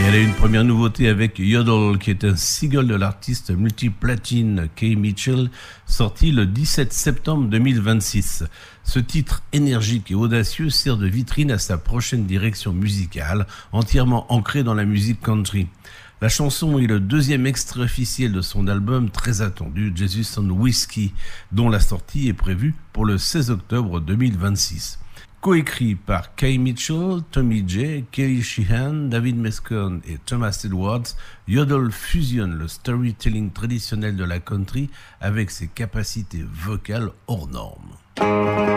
Elle a une première nouveauté avec Yodel, qui est un single de l'artiste multiplatine Kay Mitchell, sorti le 17 septembre 2026. Ce titre énergique et audacieux sert de vitrine à sa prochaine direction musicale, entièrement ancrée dans la musique country. La chanson est le deuxième extrait officiel de son album très attendu, Jesus and Whiskey, dont la sortie est prévue pour le 16 octobre 2026. Coécrit par Kay Mitchell, Tommy J, Kelly Sheehan, David Mescon et Thomas Edwards, Yodel fusionne le storytelling traditionnel de la country avec ses capacités vocales hors normes.